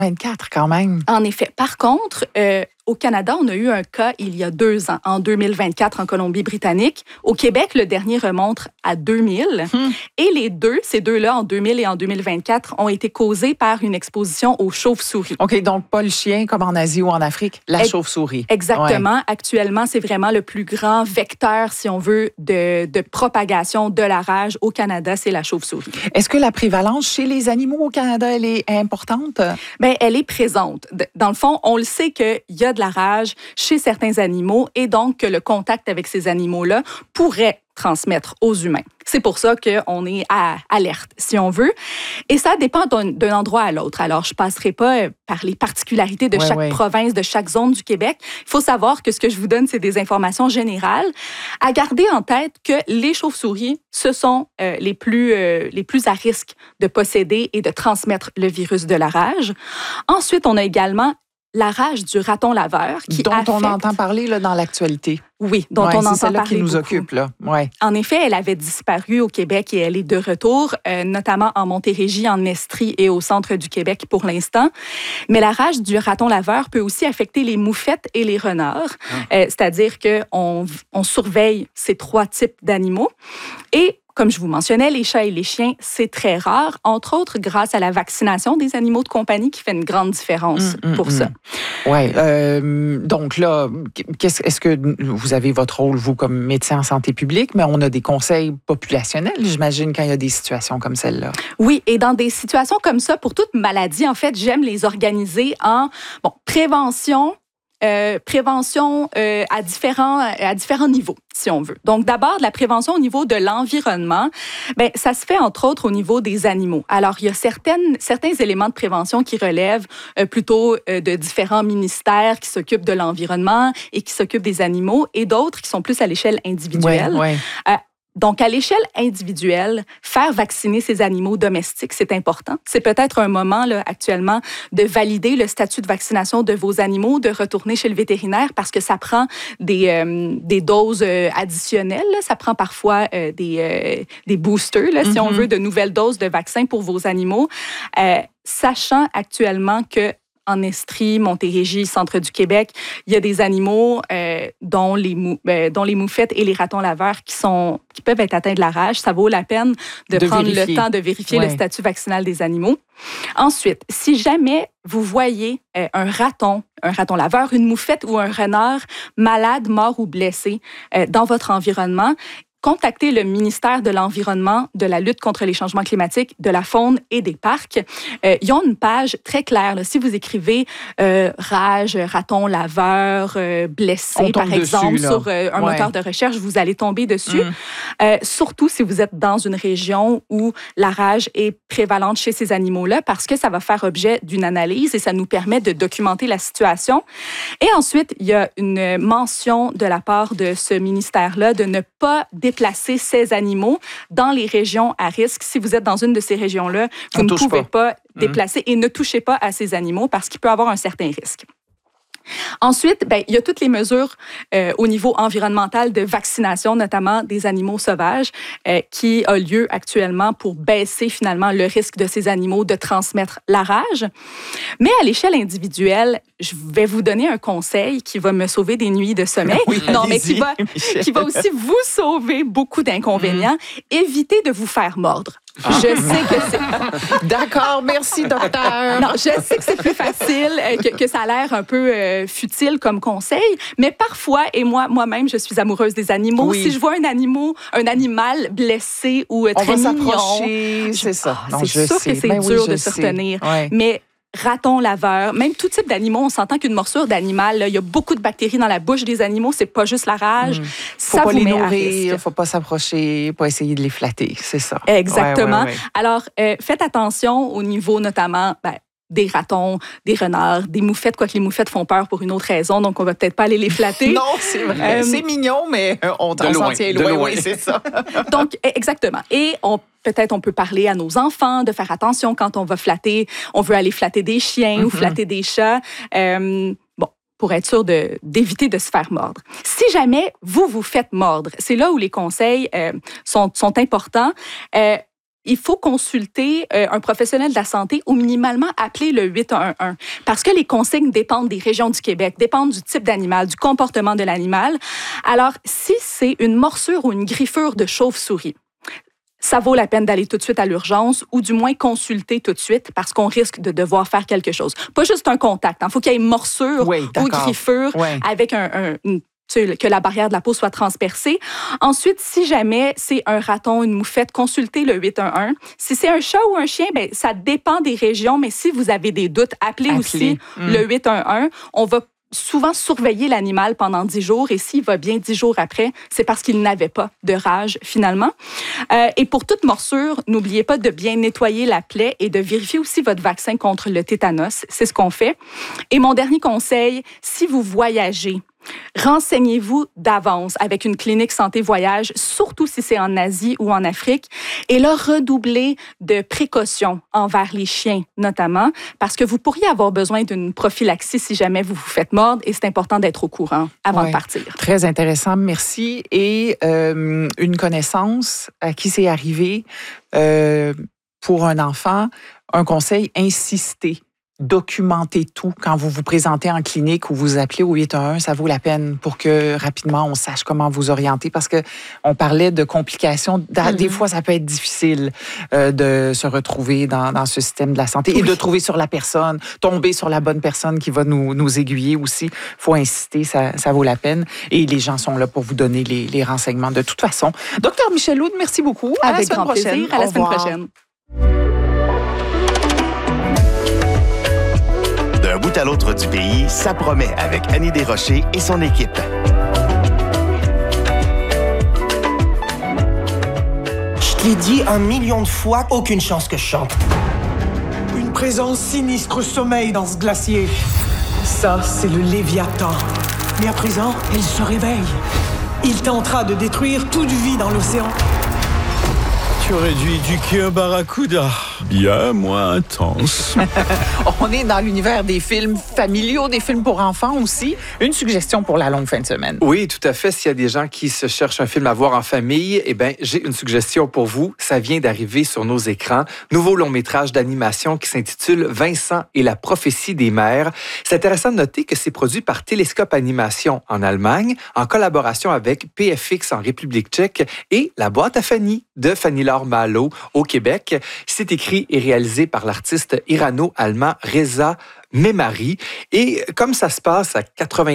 24 quand même. En effet. Par contre, au Canada, on a eu un cas il y a 2 ans, en 2024, en Colombie-Britannique. Au Québec, le dernier remonte à 2000. Et ces deux-là, en 2000 et en 2024, ont été causés par une exposition aux chauves-souris. OK, donc pas le chien comme en Asie ou en Afrique, la chauve-souris. Exactement. Ouais. Actuellement, c'est vraiment le plus grand vecteur, si on veut, de propagation de la rage au Canada, c'est la chauve-souris. Est-ce que la prévalence chez les animaux au Canada, elle est importante? Bien, elle est présente. Dans le fond, on le sait qu'il y a de la rage chez certains animaux et donc que le contact avec ces animaux-là pourrait transmettre aux humains. C'est pour ça qu'on est à alerte, si on veut. Et ça dépend d'un endroit à l'autre. Alors, je ne passerai pas par les particularités de chaque province, de chaque zone du Québec. Il faut savoir que ce que je vous donne, c'est des informations générales. À garder en tête que les chauves-souris, ce sont les plus à risque de posséder et de transmettre le virus de la rage. Ensuite, on a également la rage du raton laveur dont on entend parler là, dans l'actualité. Oui, dont on entend parler. C'est celle-là qui nous beaucoup. occupe. Là. Ouais. En effet, elle avait disparu au Québec et elle est de retour, notamment en Montérégie, en Estrie et au centre du Québec pour l'instant. Mais la rage du raton laveur peut aussi affecter les moufettes et les renards. C'est-à-dire qu'on surveille ces 3 types d'animaux. Et comme je vous mentionnais, les chats et les chiens, c'est très rare, entre autres grâce à la vaccination des animaux de compagnie qui fait une grande différence pour ça. Oui. Donc là, est-ce que vous avez votre rôle, vous, comme médecin en santé publique, mais on a des conseils populationnels, j'imagine, quand il y a des situations comme celle-là? Oui, et dans des situations comme ça, pour toute maladie, en fait, j'aime les organiser en prévention à différents niveaux, si on veut. Donc, d'abord, de la prévention au niveau de l'environnement, ça se fait entre autres au niveau des animaux. Alors, il y a certains éléments de prévention qui relèvent plutôt de différents ministères qui s'occupent de l'environnement et qui s'occupent des animaux, et d'autres qui sont plus à l'échelle individuelle. Donc, à l'échelle individuelle, faire vacciner ces animaux domestiques, c'est important. C'est peut-être un moment, là, actuellement, de valider le statut de vaccination de vos animaux, de retourner chez le vétérinaire parce que ça prend des doses additionnelles. Là. Ça prend parfois des boosters, là, si on veut, de nouvelles doses de vaccins pour vos animaux. Sachant actuellement que en Estrie, Montérégie, centre du Québec, il y a des animaux dont les moufettes et les ratons laveurs qui peuvent être atteints de la rage. Ça vaut la peine de prendre le temps de vérifier le statut vaccinal des animaux. Ensuite, si jamais vous voyez un raton laveur, une moufette ou un renard malade, mort ou blessé dans votre environnement, contactez le ministère de l'Environnement, de la lutte contre les changements climatiques, de la faune et des parcs. Ils ont une page très claire. Là. Si vous écrivez rage, raton laveur, blessé, par exemple, dessus, sur un moteur de recherche, vous allez tomber dessus. Surtout si vous êtes dans une région où la rage est prévalente chez ces animaux-là, parce que ça va faire objet d'une analyse et ça nous permet de documenter la situation. Et ensuite, il y a une mention de la part de ce ministère-là de ne pas déplacer ces animaux dans les régions à risque. Si vous êtes dans une de ces régions-là, vous ne pouvez pas déplacer et ne touchez pas à ces animaux parce qu'il peut avoir un certain risque. Ensuite, il y a toutes les mesures au niveau environnemental de vaccination, notamment des animaux sauvages, qui a lieu actuellement pour baisser finalement le risque de ces animaux de transmettre la rage. Mais à l'échelle individuelle, je vais vous donner un conseil qui va me sauver des nuits de sommeil. Mais qui va aussi vous sauver beaucoup d'inconvénients. Évitez de vous faire mordre. Je sais que c'est... D'accord, merci, docteur. Non, je sais que c'est plus facile, que ça a l'air un peu futile comme conseil, mais parfois, et moi-même, je suis amoureuse des animaux. Oui. Si je vois un animal blessé ou très mignon... On va s'approcher, c'est ça. C'est sûr que c'est dur de se retenir. Ouais. Mais raton laveur, même tout type d'animaux, on s'entend qu'une morsure d'animal, là, il y a beaucoup de bactéries dans la bouche des animaux, c'est pas juste la rage. Faut pas les nourrir, faut pas s'approcher, pas essayer de les flatter, c'est ça. Exactement. Ouais. Alors, faites attention au niveau notamment des ratons, des renards, des moufettes, quoique les moufettes font peur pour une autre raison, donc on va peut-être pas aller les flatter. Non, c'est vrai. C'est mignon, mais on s'en tient loin. Oui, c'est ça. Donc, exactement. Et peut-être on peut parler à nos enfants de faire attention quand on va flatter, on veut aller flatter des chiens ou flatter des chats. Pour être sûr d'éviter de se faire mordre. Si jamais vous faites mordre, c'est là où les conseils sont importants. il faut consulter un professionnel de la santé ou minimalement appeler le 811 parce que les consignes dépendent des régions du Québec, dépendent du type d'animal, du comportement de l'animal. Alors, si c'est une morsure ou une griffure de chauve-souris, ça vaut la peine d'aller tout de suite à l'urgence ou du moins consulter tout de suite parce qu'on risque de devoir faire quelque chose. Pas juste un contact. Il faut qu'il y ait une morsure ou griffure avec que la barrière de la peau soit transpercée. Ensuite, si jamais c'est un raton, une moufette, consultez le 811. Si c'est un chat ou un chien, ben ça dépend des régions, mais si vous avez des doutes, appelez aussi le 811. On va souvent surveiller l'animal pendant 10 jours et s'il va bien 10 jours après, c'est parce qu'il n'avait pas de rage finalement. Et pour toute morsure, n'oubliez pas de bien nettoyer la plaie et de vérifier aussi votre vaccin contre le tétanos. C'est ce qu'on fait. Et mon dernier conseil, si vous voyagez, renseignez-vous d'avance avec une clinique santé voyage, surtout si c'est en Asie ou en Afrique, et là, redoublez de précautions envers les chiens, notamment, parce que vous pourriez avoir besoin d'une prophylaxie si jamais vous vous faites mordre, et c'est important d'être au courant avant de partir. Très intéressant, merci. Et une connaissance à qui c'est arrivé pour un enfant, un conseil, insister. Documentez tout quand vous vous présentez en clinique ou vous appelez au 811, ça vaut la peine pour que rapidement on sache comment vous orienter parce que on parlait de complications. Des fois, ça peut être difficile de se retrouver dans ce système de la santé et de trouver sur la personne, tomber sur la bonne personne qui va nous aiguiller aussi. Faut insister, ça vaut la peine et les gens sont là pour vous donner les renseignements de toute façon. Docteur Michèle Houd, merci beaucoup. Avec grand plaisir. À la semaine prochaine. D'un bout à l'autre du pays, ça promet avec Annie Desrochers et son équipe. Je te l'ai dit 1 million de fois, aucune chance que je chante. Une présence sinistre sommeille dans ce glacier. Ça, c'est le Léviathan. Mais à présent, elle se réveille. Il tentera de détruire toute vie dans l'océan. Tu aurais dû éduquer un barracuda. Bien moins intense. On est dans l'univers des films familiaux, des films pour enfants aussi. Une suggestion pour la longue fin de semaine. Oui, tout à fait. S'il y a des gens qui se cherchent un film à voir en famille, eh bien, j'ai une suggestion pour vous. Ça vient d'arriver sur nos écrans. Nouveau long métrage d'animation qui s'intitule Vincent et la prophétie des mers. C'est intéressant de noter que c'est produit par Télescope Animation en Allemagne, en collaboration avec PFX en République tchèque et La boîte à Fanny de Fanny-Laure Malo au Québec. C'est écrit et réalisé par l'artiste irano-allemand Reza Memari. Et comme ça se passe à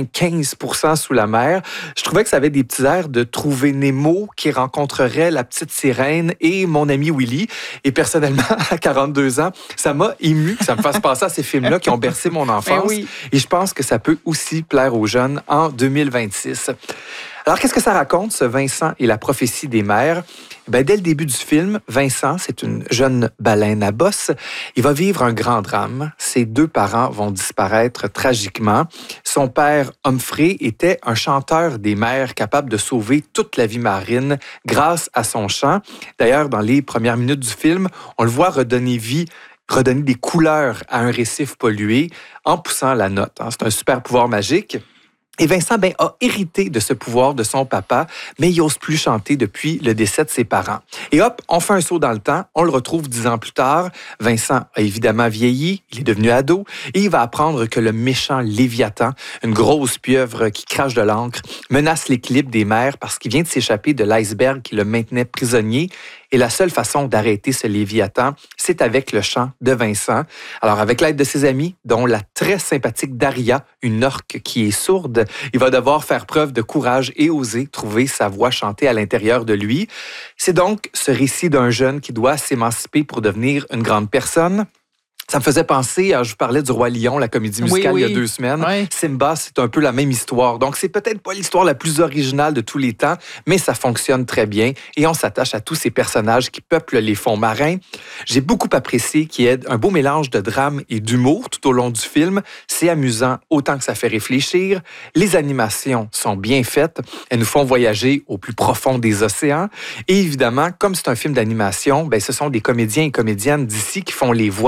95% sous la mer, je trouvais que ça avait des petits airs de Trouver Nemo qui rencontrerait la petite sirène et mon ami Willy. Et personnellement, à 42 ans, ça m'a ému que ça me fasse penser à ces films-là qui ont bercé mon enfance. Oui. Et je pense que ça peut aussi plaire aux jeunes en 2026. Alors, qu'est-ce que ça raconte, ce Vincent et la prophétie des mers? Dès le début du film, Vincent, c'est une jeune baleine à bosse. Il va vivre un grand drame. Ses 2 parents vont disparaître tragiquement. Son père, Humphrey, était un chanteur des mers capable de sauver toute la vie marine grâce à son chant. D'ailleurs, dans les premières minutes du film, on le voit redonner des couleurs à un récif pollué en poussant la note. C'est un super pouvoir magique. Et Vincent a hérité de ce pouvoir de son papa, mais il n'ose plus chanter depuis le décès de ses parents. Et hop, on fait un saut dans le temps, on le retrouve 10 ans plus tard. Vincent a évidemment vieilli, il est devenu ado, et il va apprendre que le méchant Léviathan, une grosse pieuvre qui crache de l'encre, menace l'équilibre des mers parce qu'il vient de s'échapper de l'iceberg qui le maintenait prisonnier. Et la seule façon d'arrêter ce Léviathan, c'est avec le chant de Vincent. Alors, avec l'aide de ses amis, dont la très sympathique Daria, une orque qui est sourde, il va devoir faire preuve de courage et oser trouver sa voix chantée à l'intérieur de lui. C'est donc ce récit d'un jeune qui doit s'émanciper pour devenir une grande personne. Ça me faisait penser, je vous parlais du Roi Lion, la comédie musicale il y a 2 semaines. Oui. Simba, c'est un peu la même histoire. Donc, c'est peut-être pas l'histoire la plus originale de tous les temps, mais ça fonctionne très bien et on s'attache à tous ces personnages qui peuplent les fonds marins. J'ai beaucoup apprécié qu'il y ait un beau mélange de drame et d'humour tout au long du film. C'est amusant autant que ça fait réfléchir. Les animations sont bien faites. Elles nous font voyager au plus profond des océans. Et évidemment, comme c'est un film d'animation, ce sont des comédiens et comédiennes d'ici qui font les voix des différents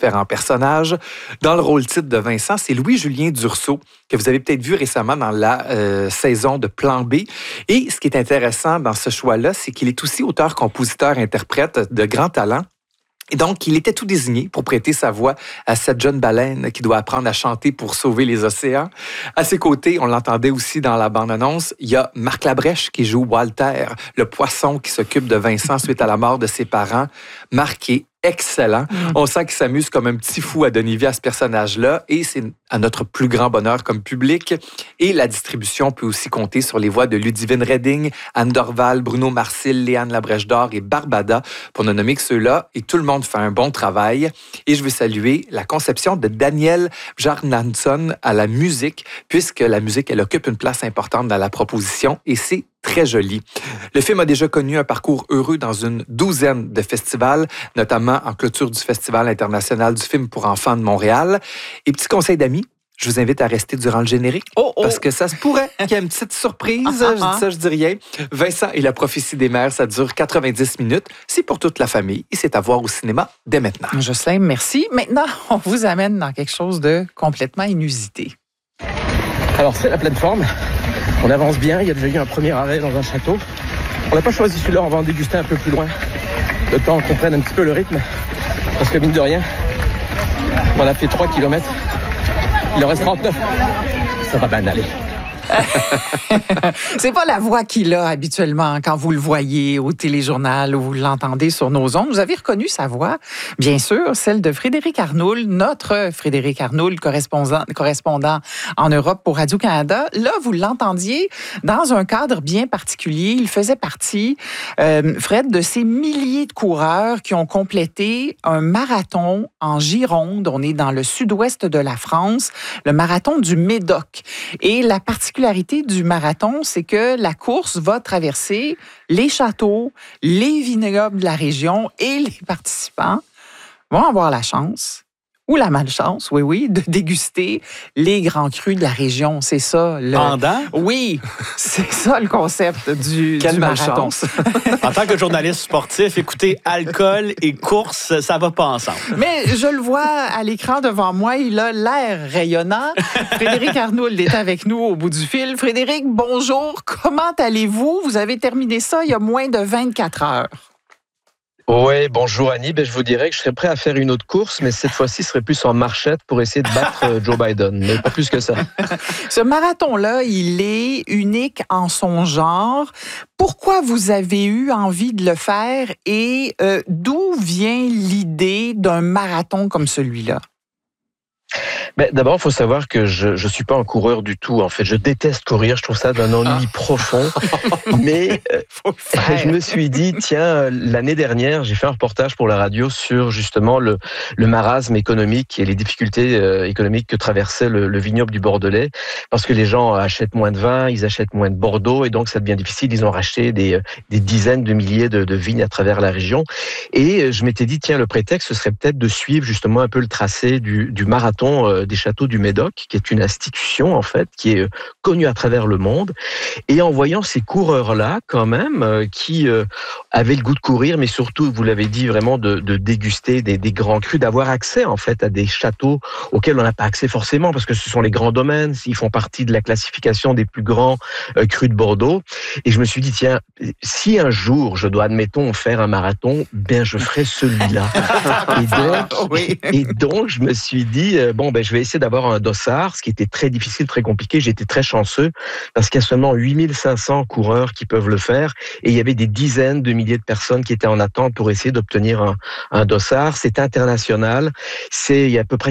différents personnages. Dans le rôle titre de Vincent, c'est Louis-Julien Dursault, que vous avez peut-être vu récemment dans la saison de Plan B. Et ce qui est intéressant dans ce choix-là, c'est qu'il est aussi auteur, compositeur, interprète de grand talent. Et donc, il était tout désigné pour prêter sa voix à cette jeune baleine qui doit apprendre à chanter pour sauver les océans. À ses côtés, on l'entendait aussi dans la bande-annonce, il y a Marc Labrèche qui joue Walter, le poisson qui s'occupe de Vincent suite à la mort de ses parents. Marc est excellent. On sent qu'il s'amuse comme un petit fou à donner vie à ce personnage-là et c'est à notre plus grand bonheur comme public. Et la distribution peut aussi compter sur les voix de Ludivine Redding, Anne Dorval, Bruno Marcil, Léane Labrèche d'Or et Barbada, pour ne nommer que ceux-là. Et tout le monde fait un bon travail. Et je veux saluer la conception de Daniel Jarnansson à la musique, puisque la musique, elle occupe une place importante dans la proposition et c'est très joli. Le film a déjà connu un parcours heureux dans une douzaine de festivals, notamment en clôture du Festival international du film pour enfants de Montréal. Et petit conseil d'amis, je vous invite à rester durant le générique, parce que ça se pourrait qu'il y ait une petite surprise. Je dis ça, je dis rien. Vincent et la prophétie des mères, ça dure 90 minutes. C'est pour toute la famille et c'est à voir au cinéma dès maintenant. Jocelyn, merci. Maintenant, on vous amène dans quelque chose de complètement inusité. Alors, c'est la pleine forme. On avance bien, il y a déjà eu un premier arrêt dans un château. On n'a pas choisi celui-là, on va en déguster un peu plus loin. Le temps qu'on prenne un petit peu le rythme. Parce que mine de rien, on a fait 3 km. Il en reste 39. Ça va bien aller. C'est pas la voix qu'il a habituellement quand vous le voyez au téléjournal ou vous l'entendez sur nos ondes. Vous avez reconnu sa voix, bien sûr, celle de Frédéric Arnould, notre Frédéric Arnould, correspondant en Europe pour Radio-Canada. Là, vous l'entendiez dans un cadre bien particulier. Il faisait partie, Fred, de ces milliers de coureurs qui ont complété un marathon en Gironde. On est dans le sud-ouest de la France, le marathon du Médoc. Et la particularité du marathon, c'est que la course va traverser les châteaux, les vignobles de la région et les participants vont avoir la chance ou la malchance, oui, de déguster les grands crus de la région. C'est ça. Pendant? Oui, c'est ça le concept du marathon. En tant que journaliste sportif, écoutez, alcool et course, ça va pas ensemble. Mais je le vois à l'écran devant moi, il a l'air rayonnant. Frédéric Arnould est avec nous au bout du fil. Frédéric, bonjour. Comment allez-vous? Vous avez terminé ça il y a moins de 24 heures. Oui, bonjour Annie. Je vous dirais que je serais prêt à faire une autre course, mais cette fois-ci, ce serait plus en marchette pour essayer de battre Joe Biden, mais pas plus que ça. Ce marathon-là, il est unique en son genre. Pourquoi vous avez eu envie de le faire et d'où vient l'idée d'un marathon comme celui-là? D'abord, il faut savoir que je suis pas un coureur du tout. En fait, je déteste courir. Je trouve ça d'un ennui profond. Mais je me suis dit, tiens, l'année dernière, j'ai fait un reportage pour la radio sur justement le marasme économique et les difficultés économiques que traversait le vignoble du Bordelais, parce que les gens achètent moins de vin, ils achètent moins de Bordeaux, et donc ça devient difficile. Ils ont racheté des dizaines de milliers de vignes à travers la région. Et je m'étais dit, tiens, le prétexte, ce serait peut-être de suivre justement un peu le tracé du marathon des châteaux du Médoc, qui est une institution en fait qui est connue à travers le monde. Et en voyant ces coureurs-là, quand même, qui avaient le goût de courir, mais surtout, vous l'avez dit, vraiment de déguster des grands crus, d'avoir accès en fait à des châteaux auxquels on n'a pas accès forcément, parce que ce sont les grands domaines, ils font partie de la classification des plus grands crus de Bordeaux. Et je me suis dit, tiens, si un jour je dois, admettons, faire un marathon, bien je ferai celui-là. Et donc, je me suis dit, je vais essayer d'avoir un dossard, ce qui était très difficile, très compliqué. J'ai été très chanceux parce qu'il y a seulement 8500 coureurs qui peuvent le faire et il y avait des dizaines de milliers de personnes qui étaient en attente pour essayer d'obtenir un dossard. C'est international. Il y a à peu près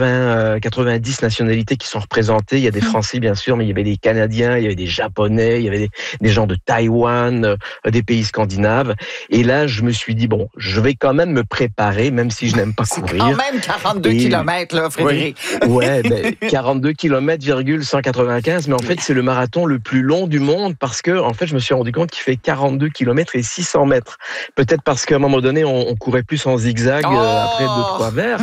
90 nationalités qui sont représentées. Il y a des Français, bien sûr, mais il y avait des Canadiens, il y avait des Japonais, il y avait des gens de Taïwan, des pays scandinaves. Et là, je me suis dit, je vais quand même me préparer, même si je n'aime pas courir. Quand même 42 kilomètres, là, Frédéric. Ouais, 42 km,195, mais en fait, c'est le marathon le plus long du monde parce que, en fait, je me suis rendu compte qu'il fait 42 km et 600 mètres. Peut-être parce qu'à un moment donné, on courait plus en zigzag après 2-3 verres.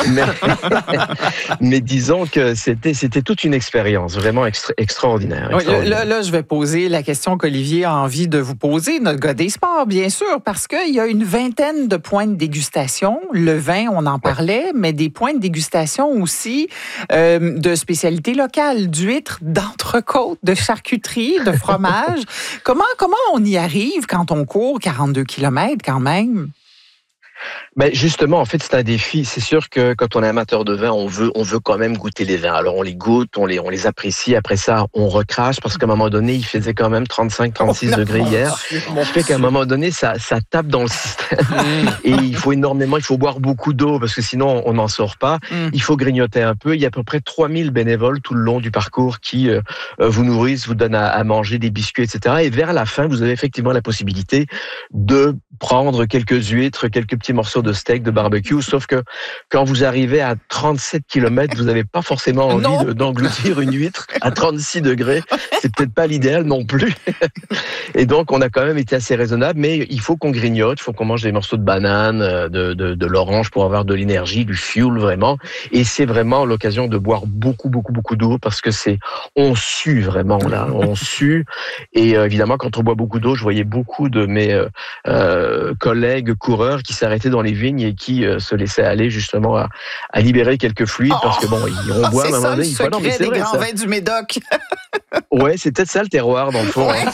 Mais disons que c'était toute une expérience vraiment extraordinaire. Oui, là, je vais poser la question qu'Olivier a envie de vous poser, notre gars des sports, bien sûr, parce qu'il y a une vingtaine de points de dégustation. Le vin, on en parlait, mais des points de dégustation aussi de spécialités locales, d'huîtres, d'entrecôtes, de charcuterie, de fromage. Comment on y arrive quand on court 42 km quand même? Justement, en fait, c'est un défi. C'est sûr que quand on est amateur de vin, on veut quand même goûter les vins. Alors, on les goûte, on les apprécie. Après ça, on recrache parce qu'à un moment donné, il faisait quand même 35-36 degrés hier. Ce qui fait qu'à un moment donné, ça tape dans le système. Et il faut boire beaucoup d'eau parce que sinon, on n'en sort pas. Il faut grignoter un peu. Il y a à peu près 3000 bénévoles tout le long du parcours qui vous nourrissent, vous donnent à manger des biscuits, etc. Et vers la fin, vous avez effectivement la possibilité de prendre quelques huîtres, quelques petits morceaux de steak, de barbecue, sauf que quand vous arrivez à 37 km, vous n'avez pas forcément envie d'engloutir une huître à 36 degrés. C'est peut-être pas l'idéal non plus. Et donc, on a quand même été assez raisonnable, mais il faut qu'on grignote, il faut qu'on mange des morceaux de banane, de l'orange pour avoir de l'énergie, du fuel vraiment. Et c'est vraiment l'occasion de boire beaucoup d'eau parce que on sue vraiment là, on sue. Et évidemment, quand on boit beaucoup d'eau, je voyais beaucoup de mes collègues coureurs qui s'arrêtaient dans les vignes et qui se laissaient aller justement à libérer quelques fluides parce que on boit à un moment donné. C'est ça le secret des grands vins du Médoc. Ouais, c'est peut-être ça le terroir dans le fond. Ouais.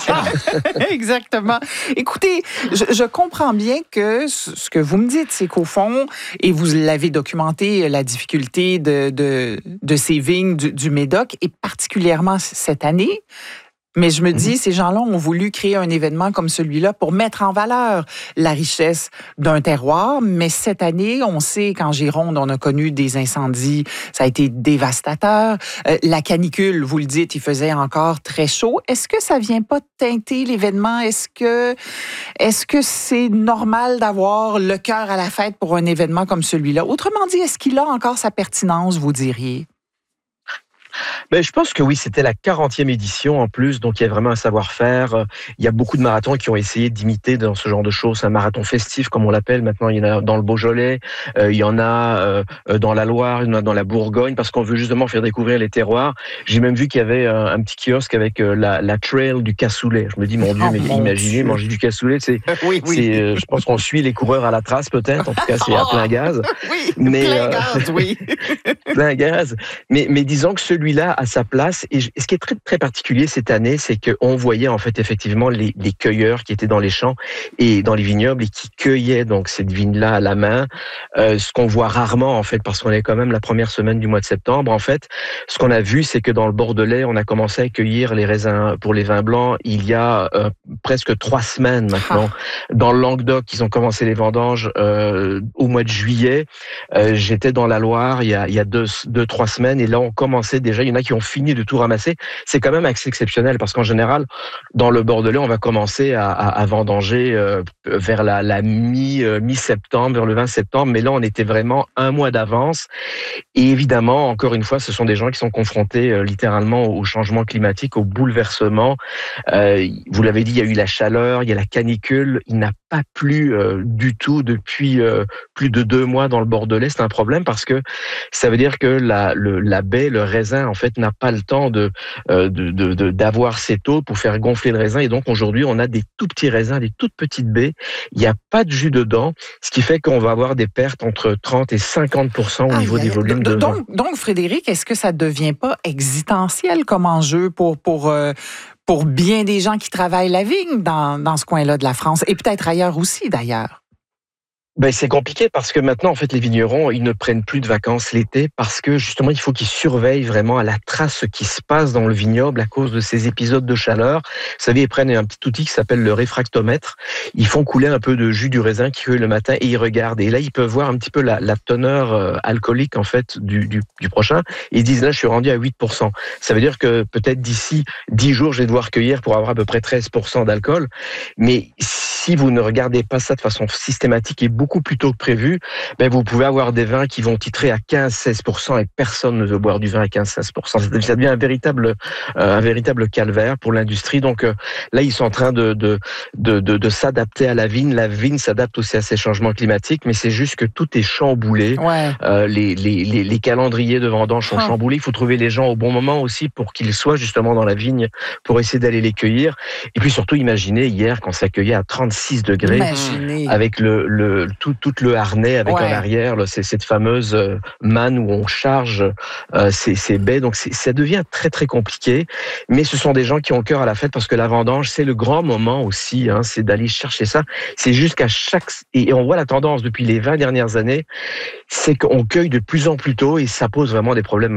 Exactement. Écoutez, je comprends bien que ce que vous me dites, c'est qu'au fond, et vous l'avez documenté, la difficulté de ces vignes du Médoc, et particulièrement cette année. Mais je me dis, ces gens-là ont voulu créer un événement comme celui-là pour mettre en valeur la richesse d'un terroir. Mais cette année, on sait qu'en Gironde, on a connu des incendies. Ça a été dévastateur. La canicule, vous le dites, il faisait encore très chaud. Est-ce que ça vient pas teinter l'événement? Est-ce que c'est normal d'avoir le cœur à la fête pour un événement comme celui-là? Autrement dit, est-ce qu'il a encore sa pertinence, vous diriez? Je pense que oui, c'était la 40e édition en plus, donc il y a vraiment un savoir-faire. Il y a beaucoup de marathons qui ont essayé d'imiter dans ce genre de choses. C'est un marathon festif, comme on l'appelle. Maintenant, il y en a dans le Beaujolais, il y en a dans la Loire, il y en a dans la Bourgogne, parce qu'on veut justement faire découvrir les terroirs. J'ai même vu qu'il y avait un petit kiosque avec la trail du cassoulet. Je me dis, mon Dieu, mais imaginez manger du cassoulet, oui. Je pense qu'on suit les coureurs à la trace peut-être. En tout cas, c'est à plein gaz. Oui, plein gaz, oui. Plein gaz. Mais disons que celui-là a sa place. Et ce qui est très, très particulier cette année, c'est qu'on voyait en fait effectivement les cueilleurs qui étaient dans les champs et dans les vignobles et qui cueillaient donc cette vigne-là à la main. Ce qu'on voit rarement en fait, parce qu'on est quand même la première semaine du mois de septembre. En fait, ce qu'on a vu, c'est que dans le Bordelais, on a commencé à cueillir les raisins pour les vins blancs il y a presque 3 semaines maintenant. Dans le Languedoc, ils ont commencé les vendanges au mois de juillet. J'étais dans la Loire il y a 2-3 semaines et là, on commençait déjà. Il y en a qui ont fini de tout ramasser. C'est quand même assez exceptionnel parce qu'en général, dans le Bordelais, on va commencer à vendanger vers la mi-septembre, vers le 20 septembre. Mais là, on était vraiment un mois d'avance. Et évidemment, encore une fois, ce sont des gens qui sont confrontés littéralement au changement climatique, au bouleversement. Vous l'avez dit, il y a eu la chaleur, il y a la canicule. Il n'a pas plu du tout depuis plus de 2 mois dans le Bordelais. C'est un problème parce que ça veut dire que la baie, le raisin, en fait, n'a pas le temps d'avoir cette eau pour faire gonfler le raisin. Et donc, aujourd'hui, on a des tout petits raisins, des toutes petites baies. Il n'y a pas de jus dedans, ce qui fait qu'on va avoir des pertes entre 30 et 50% au niveau des volumes de vin. Donc, Frédéric, est-ce que ça ne devient pas existentiel comme enjeu pour bien des gens qui travaillent la vigne dans ce coin-là de la France et peut-être ailleurs aussi, d'ailleurs? C'est compliqué parce que maintenant, en fait, les vignerons, ils ne prennent plus de vacances l'été parce que, justement, il faut qu'ils surveillent vraiment à la trace ce qui se passe dans le vignoble à cause de ces épisodes de chaleur. Vous savez, ils prennent un petit outil qui s'appelle le réfractomètre. Ils font couler un peu de jus du raisin qu'ils cueillent le matin et ils regardent. Et là, ils peuvent voir un petit peu la teneur alcoolique, en fait, du prochain. Et ils disent, là, je suis rendu à 8%. Ça veut dire que peut-être d'ici 10 jours, je vais devoir cueillir pour avoir à peu près 13% d'alcool. Mais si vous ne regardez pas ça de façon systématique et beaucoup beaucoup plus tôt que prévu, vous pouvez avoir des vins qui vont titrer à 15-16% et personne ne veut boire du vin à 15-16%. Ça devient un véritable calvaire pour l'industrie. Donc là, ils sont en train de s'adapter à la vigne. La vigne s'adapte aussi à ces changements climatiques, mais c'est juste que tout est chamboulé. Ouais. Les calendriers de vendange sont chamboulés. Il faut trouver les gens au bon moment aussi pour qu'ils soient justement dans la vigne pour essayer d'aller les cueillir. Et puis surtout, imaginez hier quand ça cueillait à 36 degrés avec tout le harnais avec en arrière cette fameuse manne où on charge ces baies. Donc ça devient très très compliqué. Mais ce sont des gens qui ont cœur à la fête parce que la vendange, c'est le grand moment aussi. C'est d'aller chercher ça. C'est jusqu'à et on voit la tendance depuis les 20 dernières années, c'est qu'on cueille de plus en plus tôt et ça pose vraiment des problèmes